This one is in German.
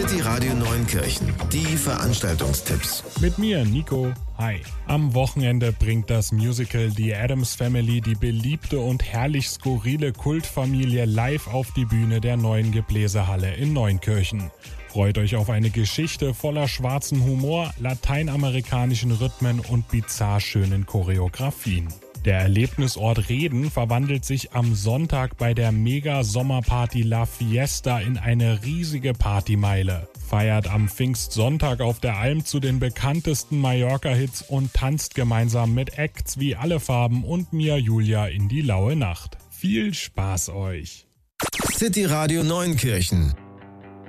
City Radio Neunkirchen. Die Veranstaltungstipps. Mit mir, Nico. Hi. Am Wochenende bringt das Musical The Addams Family die beliebte und herrlich skurrile Kultfamilie live auf die Bühne der neuen Gebläsehalle in Neunkirchen. Freut euch auf eine Geschichte voller schwarzen Humor, lateinamerikanischen Rhythmen und bizarr schönen Choreografien. Der Erlebnisort Reden verwandelt sich am Sonntag bei der Mega-Sommerparty La Fiesta in eine riesige Partymeile. Feiert am Pfingstsonntag auf der Alm zu den bekanntesten Mallorca-Hits und tanzt gemeinsam mit Acts wie Alle Farben und Mia Julia in die laue Nacht. Viel Spaß euch! City Radio Neunkirchen.